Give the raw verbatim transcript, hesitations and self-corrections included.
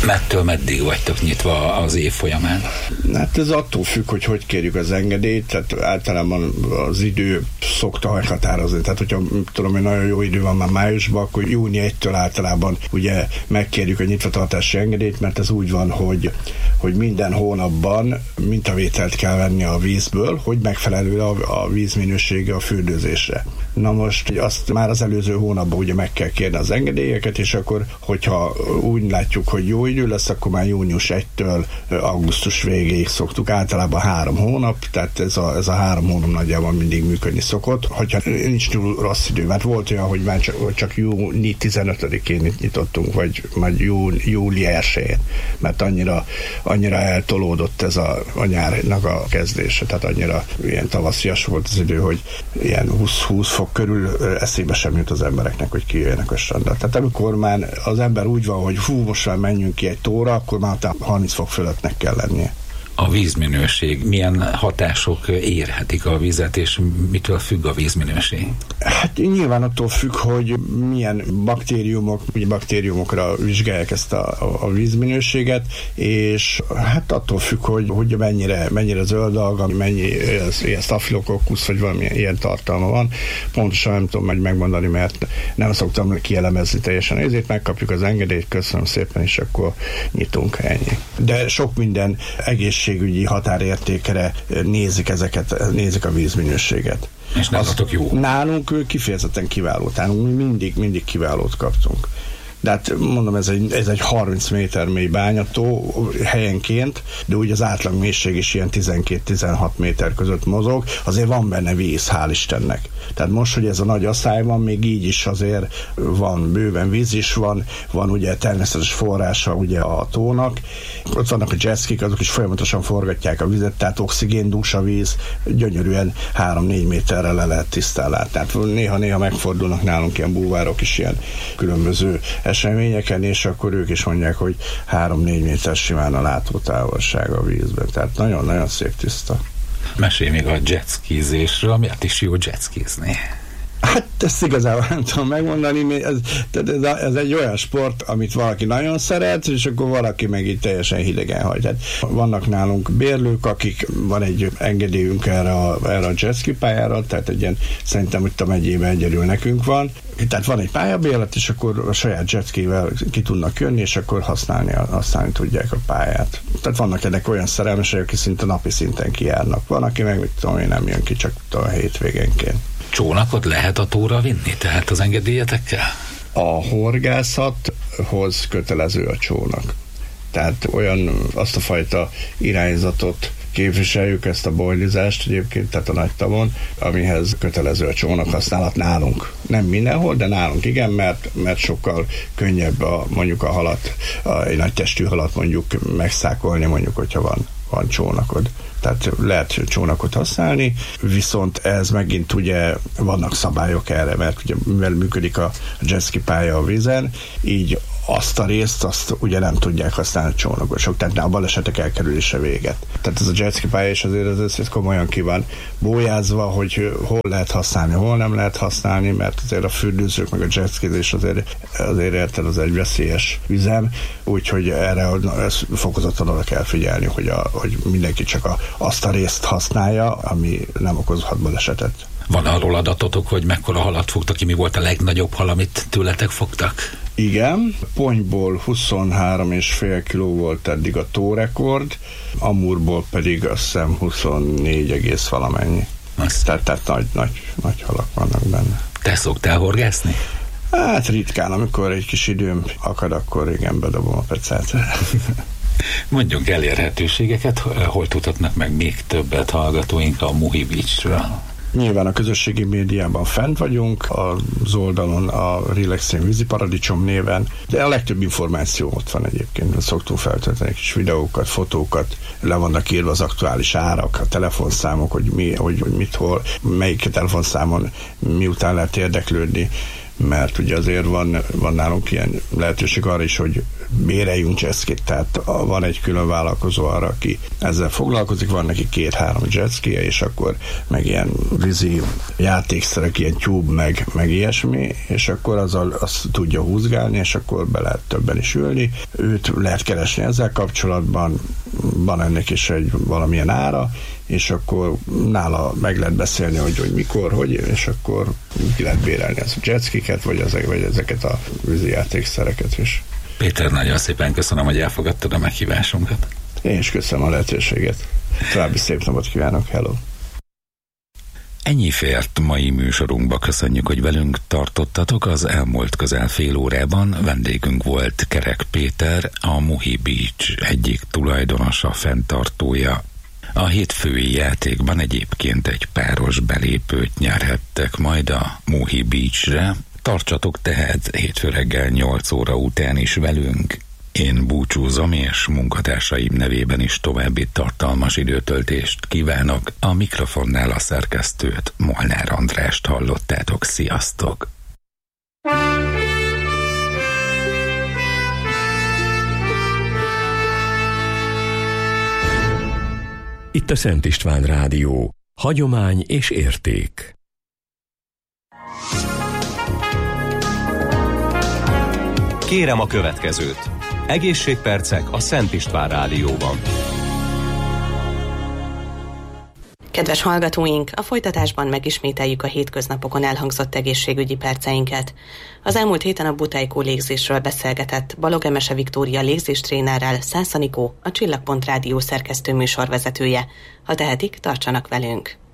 Mettől meddig vagytok nyitva az év folyamán? Hát ez attól függ, hogy hogy kérjük az engedélyt, tehát általában az idő szokta meghatározni. Tehát, hogyha tudom, hogy nagyon jó idő van már májusban, akkor június elsejétől általában ugye megkérjük a nyitvatartási engedélyt, mert ez úgy van, hogy, hogy minden hónapban mintavételt kell venni a vízből, hogy megfelelő a, a vízminősége a fürdőzésre. Na most azt már az előző hónapban ugye meg kell kérni az engedélyeket, és akkor, hogyha úgy látjuk, hogy jó idő lesz, akkor már június elsejétől augusztus végéig szoktuk, általában három hónap, tehát ez a, ez a három hónap nagyjából mindig működni szokott. Hogyha nincs túl rossz idő, mert volt olyan, hogy már csak, csak június tizenötödikén nyitottunk, vagy majd jú, július elsején, mert annyira, annyira eltolódott ez a, a nyárnak a kezdése, tehát annyira ilyen tavaszias volt az idő, hogy ilyen húsz-húsz fok körül eszébe sem jut az embereknek, hogy kijöjjenek a strandra. Tehát amikor már az ember úgy van, hogy hú, most már menjünk ki egy tóra, akkor már harminc fok fölöttnek kell lennie. A vízminőség, milyen hatások érhetik a vizet, és mitől függ a vízminőség? Hát nyilván attól függ, hogy milyen baktériumok, ugye baktériumokra vizsgálják ezt a, a vízminőséget, és hát attól függ, hogy, hogy mennyire, mennyire zöld alga, mennyi ez, ilyen staphylococcus, vagy valami ilyen tartalma van. Pontosan nem tudom meg megmondani, mert nem szoktam kielemezni teljesen. Ezért megkapjuk az engedélyt, köszönöm szépen, és akkor nyitunk, ennyi. De sok minden egész egészségügyi határértékre nézik ezeket, nézik a vízminőséget. És nálatok jó? Nálunk kifejezetten kiváló. Nálunk mi mindig, mindig kiválót kaptunk. De hát mondom, ez egy, ez egy harminc méter mély bányató helyenként, de úgy az átlag mélység is ilyen tizenkét-tizenhat méter között mozog, azért van benne víz, hál' Istennek. Tehát most, hogy ez a nagy asszály van, még így is azért van bőven víz is van, van ugye természetes forrása ugye a tónak. Ott vannak a jetskik, azok is folyamatosan forgatják a vizet, tehát oxigéndús a víz, gyönyörűen három-négy méterre le lehet tisztán. Tehát néha-néha megfordulnak nálunk ilyen bulvárok is ilyen különböző eseményeken, és akkor ők is mondják, hogy három-négy méter simán a látótávolság a vízben. Tehát nagyon-nagyon szép tiszta. Mesélj még a jetskizésről, miért is jó jetskizni? Hát ezt igazából nem tudom megmondani, ez, ez, ez egy olyan sport, amit valaki nagyon szeret, és akkor valaki meg így teljesen hidegen hagy. Tehát vannak nálunk bérlők, akik van egy engedélyünk erre a, erre a jetski pályára, tehát egy ilyen, szerintem itt a megyében egyedül nekünk van. Tehát van egy pályabérlet, és akkor a saját jetskivel ki tudnak jönni, és akkor használni, használni tudják a pályát. Tehát vannak ennek olyan szerelmesek, akik szinte napi szinten kijárnak. Van, aki meg, mit tudom én, nem jön ki, csak a hétvégénként. Csónakot lehet a tóra vinni, tehát az engedélyetekkel? A horgászathoz kötelező a csónak. Tehát olyan, azt a fajta irányzatot képviseljük, ezt a bojlizást egyébként, tehát a nagy tavon, amihez kötelező a csónak használat nálunk. Nem mindenhol, de nálunk igen, mert, mert sokkal könnyebb a, mondjuk a halat, a, egy nagy testű halat mondjuk megszákolni, mondjuk, hogyha van, van csónakod. Tehát lehet csónakot használni, viszont ez megint ugye vannak szabályok erre, mert ugye mivel működik a jetski pálya a vízen, így azt a részt, azt ugye nem tudják használni a csónakosok, tehát a balesetek elkerülése véget. Tehát ez a jetski pálya is azért ez, ez komolyan ki van bójázva, hogy hol lehet használni, hol nem lehet használni, mert azért a fürdőzők meg a jetskizés azért, azért érted, az egy veszélyes üzem, úgyhogy erre fokozottan oda kell figyelni, hogy, a, hogy mindenki csak a, azt a részt használja, ami nem okozhat balesetet. Van arról adatotok, hogy mekkora halat fogtak ki, mi volt a legnagyobb hal, amit tőletek fogtak? Igen, ponyból huszonhárom és fél kiló volt eddig a tórekord, amúrból pedig azt hiszem huszonnégy egész valamennyi. Tehát, tehát nagy, nagy, nagy halak vannak benne. Te szoktál horgászni? Hát ritkán, amikor egy kis időm akad, akkor igen, bedobom a pecát. Mondjunk elérhetőségeket, hol tudhatnak meg még többet hallgatóink a Muhi Beachről? Nyilván a közösségi médiában fent vagyunk, az oldalon a Relaxing Víziparadicsom néven, de a legtöbb információ ott van egyébként. Szoktunk feltölteni kis videókat, fotókat, le vannak írva az aktuális árak, a telefonszámok, hogy, mi, hogy, hogy mit, hol, melyik telefonszámon miután lehet érdeklődni. mert ugye azért van, van nálunk ilyen lehetőség arra is, hogy béreljünk jetskit, tehát van egy külön vállalkozó arra, aki ezzel foglalkozik, van neki két-három jetskije, és akkor meg ilyen vízi játékszerek, ilyen tube, meg, meg ilyesmi, és akkor azzal azt tudja húzgálni, és akkor be lehet többen is ülni. Őt lehet keresni ezzel kapcsolatban, van ennek is egy valamilyen ára, és akkor nála meg lehet beszélni, hogy, hogy mikor, hogy, és akkor ki lehet bérelni az jetskiket, vagy, ezek, vagy ezeket a vízi játékszereket is. Péter, nagyon szépen köszönöm, hogy elfogadtad a meghívásunkat. Én is köszönöm a lehetőséget. További szép napot kívánok, hello! Ennyi fért mai műsorunkba, köszönjük, hogy velünk tartottatok. Az elmúlt közel fél órában vendégünk volt Kerek Péter, a Muhi Beach egyik tulajdonosa, fenntartója. A hétfői játékban egyébként egy páros belépőt nyerhettek majd a Muhi Beachre. Tartsatok tehát hétfő reggel nyolc óra után is velünk. Én búcsúzom, és munkatársaim nevében is további tartalmas időtöltést kívánok. A mikrofonnál a szerkesztőt, Molnár Andrást hallottátok. Sziasztok! Itt a Szent István Rádió. Hagyomány és érték. Kérem a következőt. Egészségpercek a Szent István Rádióban. Kedves hallgatóink, a folytatásban megismételjük a hétköznapokon elhangzott egészségügyi perceinket. Az elmúlt héten a butájkó légzésről beszélgetett Balog Emese Viktória légzéstrénerrel Szász Anikó, a Csillagpont Rádió szerkesztő műsorvezetője. Ha tehetik, tartsanak velünk!